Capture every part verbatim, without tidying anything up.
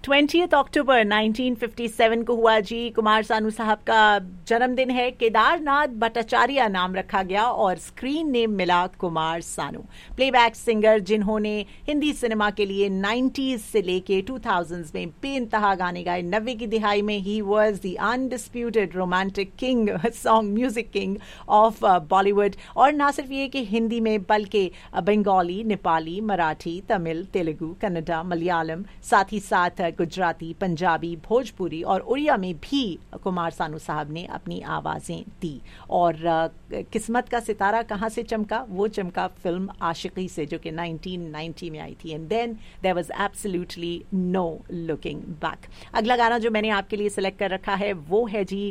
Twentieth अक्टूबर nineteen fifty seven को हुआ जी। कुमार सानू साहब का जन्मदिन है। केदारनाथ भट्टाचार्य नाम रखा गया और स्क्रीन नेम मिला कुमार सानू। प्लेबैक सिंगर जिन्होंने हिंदी सिनेमा के लिए नाइंटीज़ से लेके टू थाउज़ेंड्स में बेइंतहा गाने गाए। नब्बे की दिहाई में he was the undisputed romantic king, song music king of Bollywood. और ना सिर्फ ये कि हिंदी में बल्कि बंगाली, नेपाली, मराठी, तमिल, तेलुगु, कन्नड़ा, मलयालम, साथ ही साथ गुजराती, पंजाबी, भोजपुरी और उड़िया में भी कुमार सानू साहब ने अपनी आवाजें दी। और किस्मत का सितारा कहाँ से चमका? वो चमका फिल्म आशिकी से, जो कि नाइनटीन नाइंटी में आई थी। And then there was absolutely no looking back. अगला गाना जो मैंने आपके लिए सिलेक्ट कर रखा है वो है जी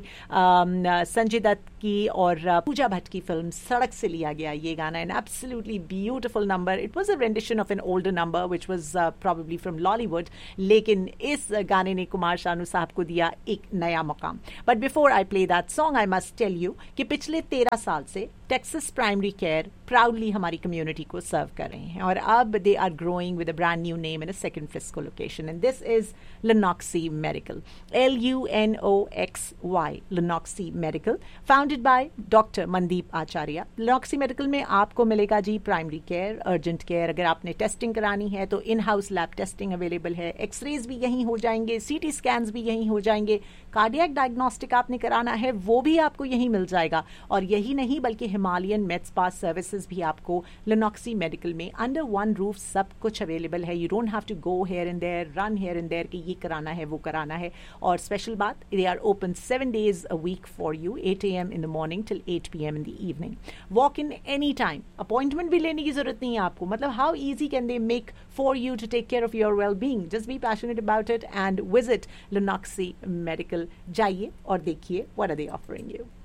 संजय दत्त की और पूजा भट्ट की फिल्म सड़क से लिया गया ये गाना। An absolutely beautiful number. It was a rendition of an older number which was probably from Lollywood, लेकिन इस गाने ने कुमार सानू साहब को दिया एक नया मकाम। But before I play that song I must tell you कि पिछले तेरह साल से टेक्सास प्राइमरी केयर प्राउडली हमारी कम्युनिटी को सर्व कर रहे हैं और अब they are growing with a brand new name in a second Frisco location and this is Lunoxy Medical. L U N O X Y, Lunoxy Medical, founded by doctor Mandeep Acharya. Lunoxy Medical में आपको मिलेगा जी primary care, urgent care. अगर आपने testing करानी है तो in house lab testing available है। X-rays भी यहीं हो जाएंगे, सीटी स्कैन्स भी यहीं हो जाएंगे। कार्डियक डायग्नोस्टिक आपने कराना है वो भी आपको यहीं मिल जाएगा। और यही नहीं बल्कि हिमालयन मेड स्पा सर्विसेज भी आपको Lunoxy Medical में अंडर वन रूफ सब कुछ अवेलेबल है। You don't have to go here and there, run here and there कि ये कराना है वो कराना है। और स्पेशल बात, they are open seven days a week for you, eight A M in the morning till eight P M in the evening. Walk in any time, appointment भी लेने की जरूरत नहीं है आपको। मतलब how easy can they make for you to take care of your well being. Just be passionate about it and visit Lunoxy Medical। जाइए और देखिए what are they offering you.